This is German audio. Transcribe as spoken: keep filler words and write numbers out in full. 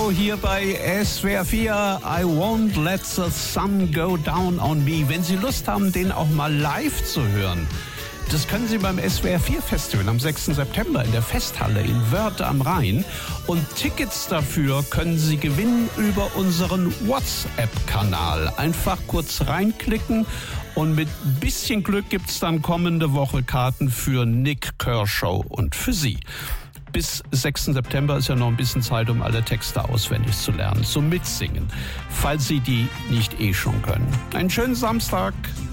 Show hier bei S W R vier. I won't let the sun go down on me. Wenn Sie Lust haben, den auch mal live zu hören, das können Sie beim S W R vier Festival am sechsten September in der Festhalle in Wörth am Rhein. Und Tickets dafür können Sie gewinnen über unseren WhatsApp-Kanal. Einfach kurz reinklicken und mit ein bisschen Glück gibt es dann kommende Woche Karten für Nik Kershaw und für Sie. Bis sechsten September ist ja noch ein bisschen Zeit, um alle Texte auswendig zu lernen, zum Mitsingen, falls Sie die nicht eh schon können. Einen schönen Samstag.